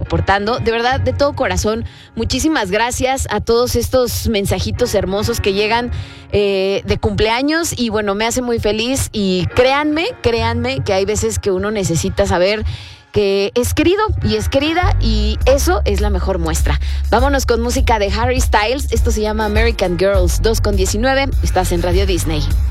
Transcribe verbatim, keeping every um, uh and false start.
soportando. De verdad, de todo corazón, muchísimas gracias a todos estos mensajitos hermosos que llegan eh, de cumpleaños y bueno, me hace muy feliz y créanme, créanme que hay veces que uno necesita saber que es querido y es querida y eso es la mejor muestra. Vámonos con música de Harry Styles. Esto se llama American Girls. Dos con diecinueve. Estás en Radio Disney.